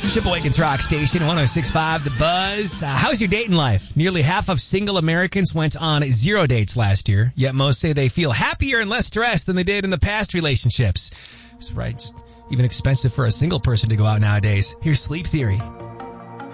Ship Awakens Rock Station, 106.5 The Buzz. How's your dating life? Nearly half of single Americans went on 0 dates last year, yet most say they feel happier and less stressed than they did in the past relationships. That's right, just even expensive for a single person to go out nowadays. Here's Sleep Theory.